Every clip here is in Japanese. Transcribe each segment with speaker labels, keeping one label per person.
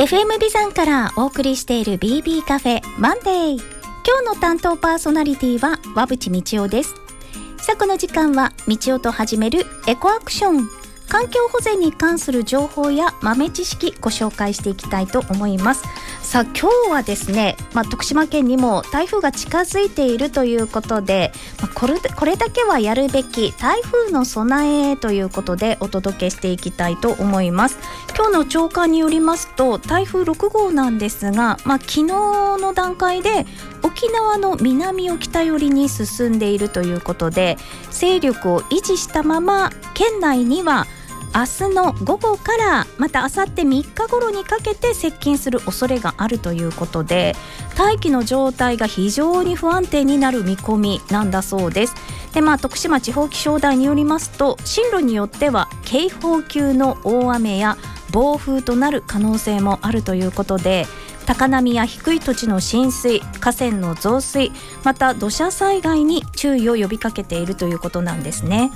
Speaker 1: FM ビザンからお送りしている BB カフェマンデー。今日の担当パーソナリティは和渕道夫です。さあこの時間は道夫と始めるエコアクション、環境保全に関する情報や豆知識ご紹介していきたいと思います。さあ今日はですね、徳島県にも台風が近づいているということで、これだけはやるべき台風の備えということでお届けしていきたいと思います。今日の朝刊によりますと台風6号なんですが、昨日の段階で沖縄の南を北寄りに進んでいるということで、勢力を維持したまま県内には明日の午後からまた明後日3日頃にかけて接近する恐れがあるということで、大気の状態が非常に不安定になる見込みなんだそうです。で、徳島地方気象台によりますと、進路によっては警報級の大雨や暴風となる可能性もあるということで、高波や低い土地の浸水、河川の増水、また土砂災害に注意を呼びかけているということなんですね。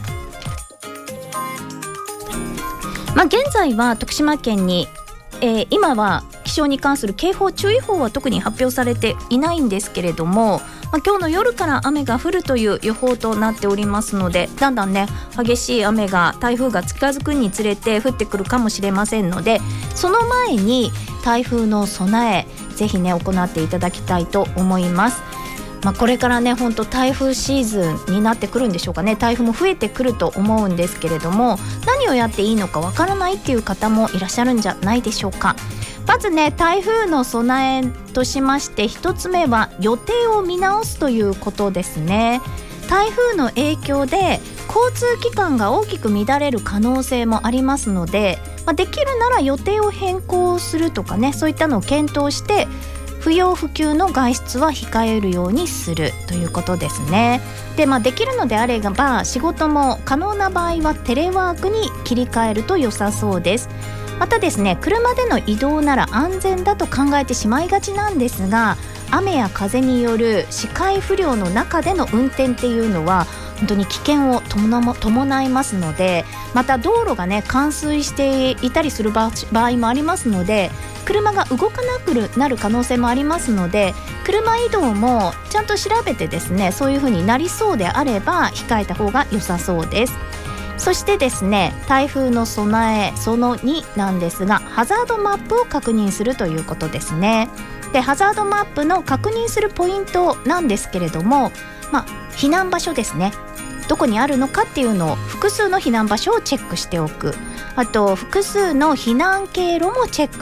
Speaker 1: 現在は徳島県に、今は気象に関する警報注意報は特に発表されていないんですけれども、今日の夜から雨が降るという予報となっておりますので、だんだんね激しい雨が台風が近づくにつれて降ってくるかもしれませんので、その前に台風の備えぜひね行っていただきたいと思います。これからね本当台風シーズンになってくるんでしょうかね。台風も増えてくると思うんですけれども、何をやっていいのかわからないっていう方もいらっしゃるんじゃないでしょうか。まずね台風の備えとしまして、一つ目は予定を見直すということですね。台風の影響で交通機関が大きく乱れる可能性もありますので、できるなら予定を変更するとかね、そういったのを検討して不要不急の外出は控えるようにするということですね。で、できるのであれば仕事も可能な場合はテレワークに切り替えると良さそうです。またですね、車での移動なら安全だと考えてしまいがちなんですが、雨や風による視界不良の中での運転っていうのは本当に危険を伴いますので、また道路がね冠水していたりする場合もありますので、車が動かなくなる可能性もありますので、車移動もちゃんと調べてですね、そういう風になりそうであれば控えた方が良さそうです。そしてですね、台風の備えその2なんですが、ハザードマップを確認するということですね。で、ハザードマップの確認するポイントなんですけれども、避難場所ですね、どこにあるのかっていうのを複数の避難場所をチェックしておく。あと複数の避難経路もチェック